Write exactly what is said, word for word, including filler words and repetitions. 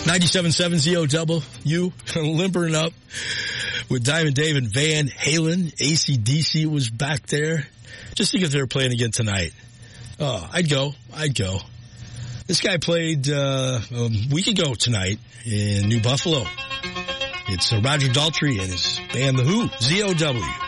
ninety-seven point seven Z O W, limbering up with Diamond Dave and Van Halen. A C D C was back there. Just think if they were playing again tonight. Oh, I'd go. I'd go. This guy played uh, a week ago tonight in New Buffalo. It's uh, Roger Daltrey and his band, The Who, Z O W.